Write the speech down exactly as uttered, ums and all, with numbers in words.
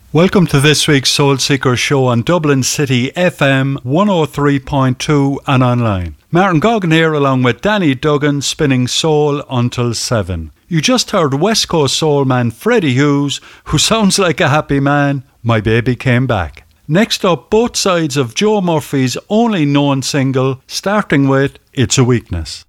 Welcome to this week's Soul Seeker show on Dublin City F M one oh three point two and online. Martin Goggin here along with Danny Duggan spinning soul until seven. You just heard West Coast soul man Freddie Hughes, who sounds like a happy man, My Baby Came Back. Next up, both sides of Joe Murphy's only known single, starting with It's a Weakness.